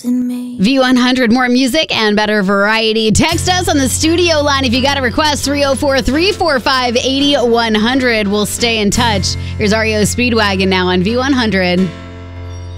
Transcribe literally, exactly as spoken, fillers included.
in me. V one hundred, more music and better variety. Text us on the studio line if you got a request, three oh four, three four five, eight oh one hundred. We'll stay in touch. Here's R E O Speedwagon now on V one hundred.